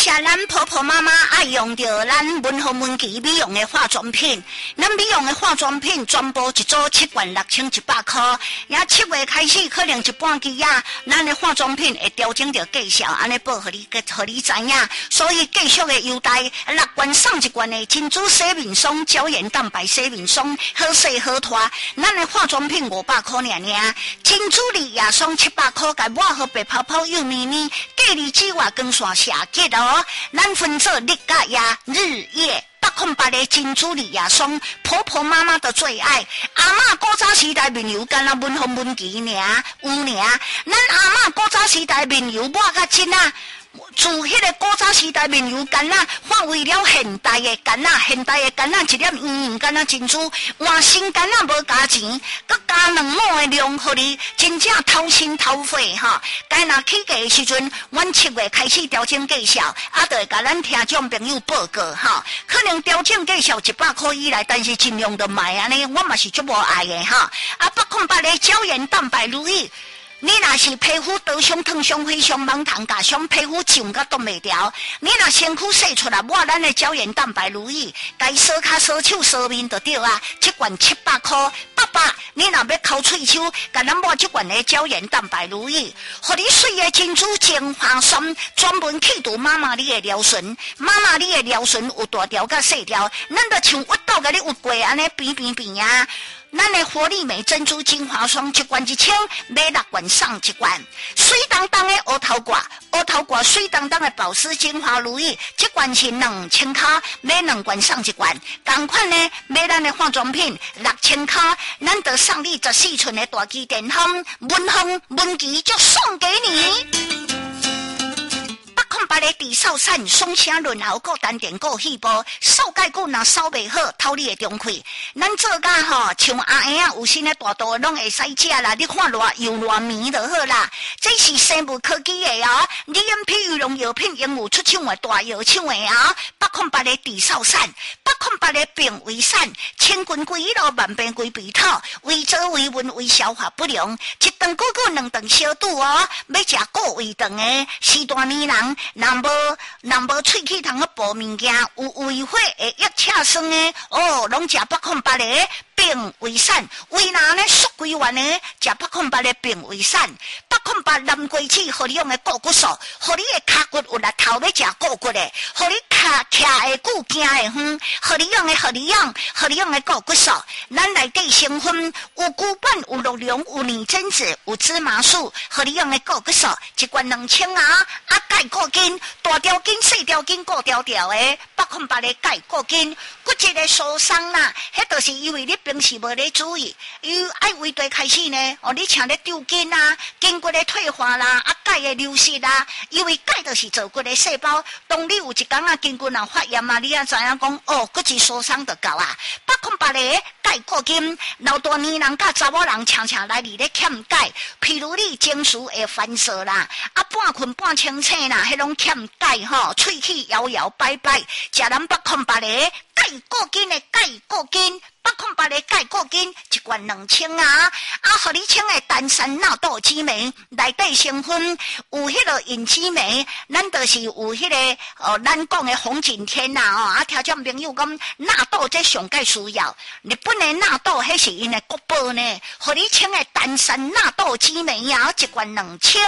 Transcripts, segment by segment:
咱婆婆妈妈爱用着咱文红文琪美容的化妆品，咱美容的化妆品全部一组7罐6100块，也7月开始可能一半期啊，咱的化妆品会调整着价格，安尼报互你知影。所以继续的优待，6罐送1罐的珍珠洗面霜、胶原蛋白洗面霜，好洗好拖。咱的化妆品500块尔，珍珠丽亚霜700块，甲抹好白泡泡幼咪咪，隔离紫外光线射击哦。咱分做日甲呀、日夜。808的珍珠丽亚霜，婆婆妈妈的最爱。阿嬷古早时代面油干那文红文琪尔，有尔。咱阿嬷古早时代面油抹甲真啊。自迄个古早时代面油干啊，换为了现代的干啊，现代的干啊一粒圆圆干啊珍珠，换新干啊无加钱，佮加2毛的量，互你真正掏心掏肺哈。该若起价的时阵，阮7月开始调整价销，啊，就会甲咱听众朋友报告哈。可能调整价销100块以内，但是尽量都卖安尼，我嘛是足无爱的哈。啊，808的胶原蛋白乳液。你若是皮肤多伤、烫伤、非常忙烫、甲伤皮肤痒甲冻袂掉，你若身躯洗出来抹咱的胶原蛋白乳液，该洗骹、洗手、洗面就对啊。1罐700块，爸爸，你若要抠喙手，甲咱抹1罐的胶原蛋白乳液，互你水的珍珠精华霜，专门去除妈妈你的撩唇。妈妈你的撩唇有大条甲细条，咱就像屈到甲你屈过安尼扁啊。咱的活力美珍珠精华霜1罐1000，买6罐送1罐。水当当的乌头瓜水当当的保湿精华乳液，1罐是2000块，买2罐送1罐。同款呢，买咱的化妆品6000块，咱得送你14寸的大机电风文红文琪就送给你。808的治嗽散、松声润喉、各单点、各细胞，扫解骨若扫袂好，偷你的中气。咱做甲吼，像阿婴啊，有新的大肚拢会使食啦。你看偌油偌绵就好啦。这是生物科技的哦 ，DMP 羽绒药品用有出厂的大药厂的啊。808的治嗽散，808的病胃散，千棍归一路，万病归鼻头，胃则胃温胃消化不良，一顿久久2顿消肚哦。要食顾胃肠的，是大年人。若无喙齿通去补物件，有胃火会压车酸的哦，拢食808的病胃散，胃若呢缩规完呢，食808的病胃散。808蓝桂枝，互你用的固骨素，互你的骹骨有力头要食固骨的，互你徛会久行会远，互你用的固骨素。咱内底成分有骨板、有鹿茸、有拟真子、有芝麻素，互你用的固骨素1罐2000啊！啊，钙固筋，大条筋、细条筋各条条的，808的钙固筋。骨质的受伤啦，迄就是因为你平时无咧注意，爱胃地开始呢，你请咧丢筋啊，筋骨的退化啦，啊钙的流失啦，因为钙就是做骨的细胞。当你有一天啊筋骨若发炎啊，你也知影讲哦，骨质受伤就到啊。808的钙固筋，老大年人甲查某人常常来里咧欠钙，譬如你情绪会烦躁啦，啊半困半清醒啦，迄种欠钙吼，喙齿摇摇摆摆，食咱808的钙固筋的钙固筋，808的钙固筋1罐2000啊！啊，互你请的丹参纳豆激酶，内底成分有迄个隐激酶，咱就是有迄个咱讲的红景天呐啊！听众朋友讲纳豆这上界需要，日本的纳豆迄是因的国宝呢，互你请的丹参纳豆激酶啊，1罐2000。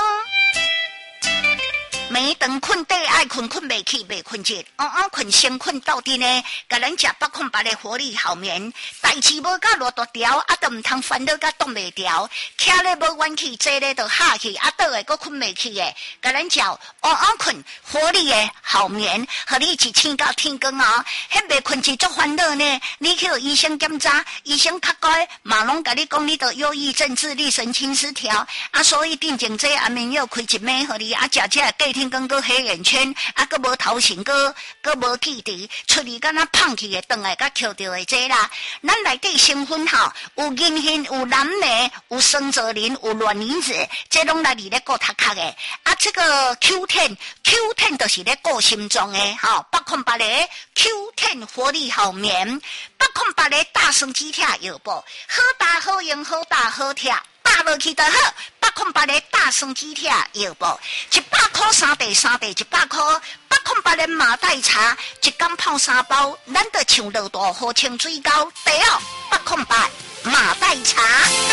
每顿困地爱困袂起，袂困觉，困先困到底呢？甲咱食808的活力好眠，代志无甲偌大条，啊都唔通烦恼甲冻袂掉，徛咧无元气，坐咧就下去，啊倒会阁困袂起的。甲咱食困活力的好眠，和你一起醒到天光哦。迄袂困是足烦恼呢。你去医生检查，医生较乖，马龙甲你讲你得忧郁症、自律神经失调，啊所以定情这安眠药开1枚互你，啊食这隔天刚个黑眼圈，啊个无头型个无记忆，出去敢若胖去的，转来甲扣着的这啦。咱内底成分吼，有银杏、有蓝莓、有生泽林、有卵磷脂，这拢来里咧顾头壳的。啊，这个 Q10 就是咧顾心脏的吼，808的 Q10 活力好眠，808的大生肌贴药补，好打好用，好打好贴。打落去就好，808的大生肌贴药补，100块3袋100块，808 八年马黛茶，一缸泡3包，咱就像落大好清水沟，第808马黛茶。